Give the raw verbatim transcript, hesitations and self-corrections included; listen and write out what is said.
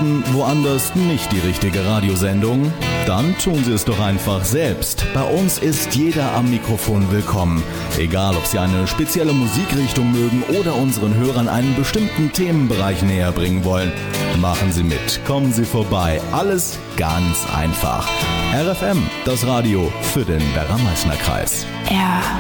finden woanders nicht die richtige Radiosendung? Dann tun Sie es doch einfach selbst. Bei uns ist jeder am Mikrofon willkommen. Egal, ob Sie eine spezielle Musikrichtung mögen oder unseren Hörern einen bestimmten Themenbereich näher bringen wollen. Machen Sie mit, kommen Sie vorbei. Alles ganz einfach. R F M, das Radio für den Werra-Meißner-Kreis. R